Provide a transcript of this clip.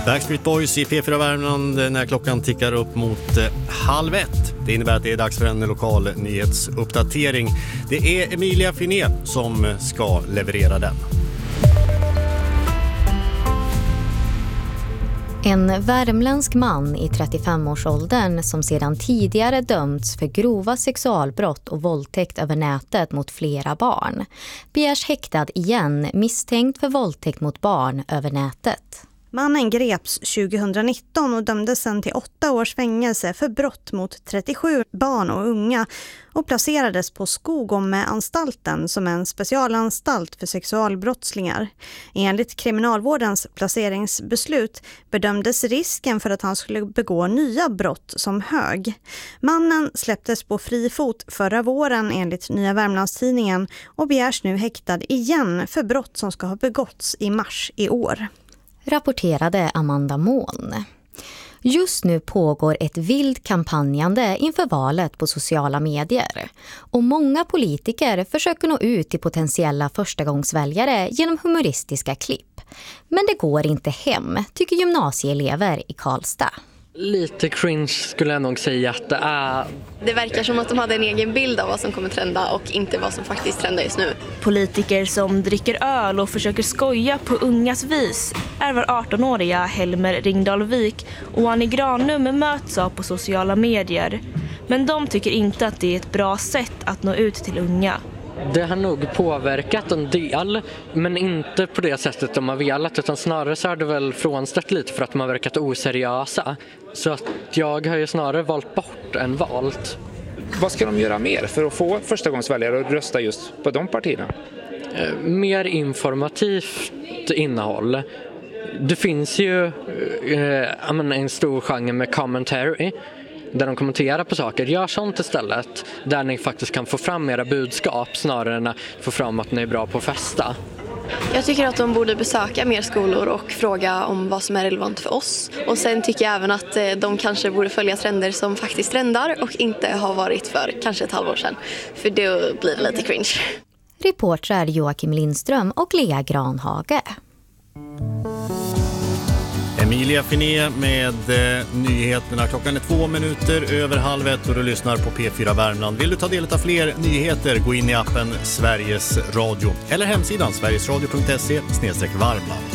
Backstreet Boys i P4 Värmland när klockan tickar upp mot 12:30. Det innebär att det är dags för en lokal nyhetsuppdatering. Det är Emilia Finé som ska leverera den. En värmländsk man i 35-årsåldern som sedan tidigare dömts för grova sexualbrott och våldtäkt över nätet mot flera barn begärs häktad igen misstänkt för våldtäkt mot barn över nätet. Mannen greps 2019 och dömdes sedan till 8 års fängelse för brott mot 37 barn och unga och placerades på Skogome-anstalten som en specialanstalt för sexualbrottslingar. Enligt kriminalvårdens placeringsbeslut bedömdes risken för att han skulle begå nya brott som hög. Mannen släpptes på fri fot förra våren enligt Nya Värmlandstidningen och begärs nu häktad igen för brott som ska ha begåtts i mars i år. Rapporterade Amanda Moln. Just nu pågår ett vild kampanjande inför valet på sociala medier. Och många politiker försöker nå ut till potentiella förstagångsväljare genom humoristiska klipp. Men det går inte hem, tycker gymnasieelever i Karlstad. Lite cringe skulle jag nog säga att det är. Det verkar som att de hade en egen bild av vad som kommer trenda och inte vad som faktiskt trendar just nu. Politiker som dricker öl och försöker skoja på ungas vis är var 18-åriga Helmer Ringdalvik och Annie Granum möts av på sociala medier. Men de tycker inte att det är ett bra sätt att nå ut till unga. Det har nog påverkat en del, men inte på det sättet de har velat, utan snarare så har det väl frånstött lite för att de har verkat oseriösa. Så att jag har ju snarare valt bort än valt. Vad ska de göra mer för att få förstagångsväljare att rösta just på de partierna? Mer informativt innehåll. Det finns ju en stor genre med commentary där de kommenterar på saker. Gör sånt istället där ni faktiskt kan få fram era budskap snarare än att få fram att ni är bra på att festa. Jag tycker att de borde besöka mer skolor och fråga om vad som är relevant för oss. Och sen tycker jag även att de kanske borde följa trender som faktiskt trendar och inte har varit för kanske ett halvår sedan. För då blir det lite cringe. Reportrar Joakim Lindström och Lea Granhage. Emilia Finé med nyheterna. Klockan är 2 minuter över 12:30 och du lyssnar på P4 Värmland. Vill du ta del av fler nyheter, gå in i appen Sveriges Radio eller hemsidan sverigesradio.se/Värmland.